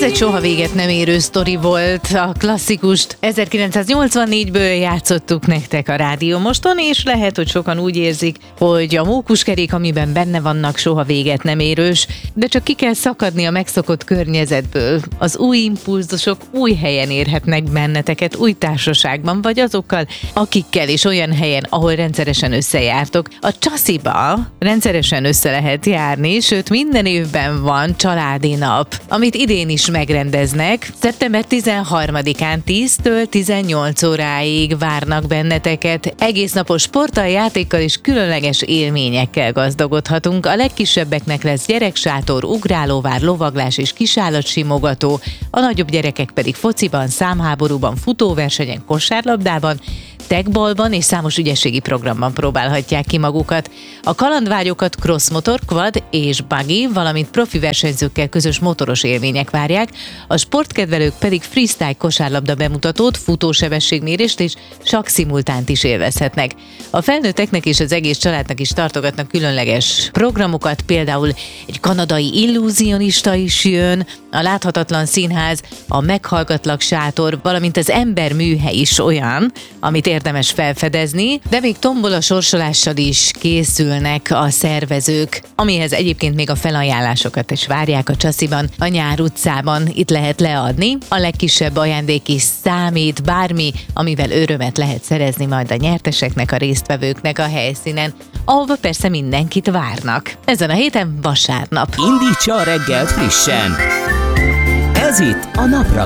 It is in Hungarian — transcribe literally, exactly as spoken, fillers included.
Ez egy soha véget nem érő sztori volt, a klasszikust ezerkilencszáznyolcvannégyből játszottuk nektek a Rádió Moston, és lehet, hogy sokan úgy érzik, hogy a mókuskerék, amiben benne vannak, soha véget nem érős, de csak ki kell szakadni a megszokott környezetből. Az új impulzusok új helyen érhetnek benneteket, új társaságban, vagy azokkal, akikkel is olyan helyen, ahol rendszeresen összejártok. A Csasziba rendszeresen össze lehet járni, sőt minden évben van családi nap, amit idén is megrendeznek. szeptember tizenharmadikán tíztől tizennyolc óráig várnak benneteket. Egész napos sporttal, játékkal és különleges élményekkel gazdagodhatunk. A legkisebbeknek lesz gyereksátor, ugrálóvár, lovaglás és kisállatsimogató, a nagyobb gyerekek pedig fociban, számháborúban, futóversenyen, kosárlabdában, tekballban és számos ügyességi programban próbálhatják ki magukat. A kalandvágyokat crossmotor, quad és buggy, valamint profi versenyzőkkel közös motoros élmények várják, a sportkedvelők pedig freestyle kosárlabda bemutatót, futósebességmérést és sakszimultánt is élvezhetnek. A felnőtteknek és az egész családnak is tartogatnak különleges programokat, például egy kanadai illúzionista is jön, a láthatatlan színház, a meghallgatlak sátor, valamint az emberműhely is olyan, amit érdemes felfedezni, de még tombola sorsolással is készülnek a szervezők, amihez egyébként még a felajánlásokat is várják a Csasziban, a Nyár utcában. Itt lehet leadni, a legkisebb ajándék is számít, bármi, amivel örömet lehet szerezni majd a nyerteseknek, a résztvevőknek a helyszínen, ahova persze mindenkit várnak. Ezen a héten vasárnap. Indítsa a reggelt frissen! Ez itt a Napra